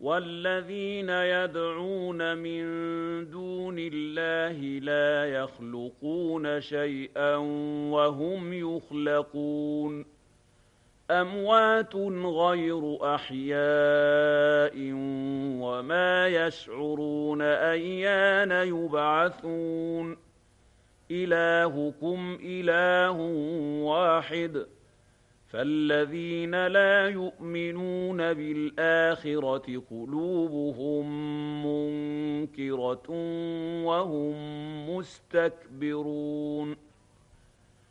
والذين يدعون من دون الله لا يخلقون شيئا وهم يخلقون أموات غير أحياء وما يشعرون أيان يبعثون إلهكم إله واحد فالذين لا يؤمنون بالآخرة قلوبهم منكرة وهم مستكبرون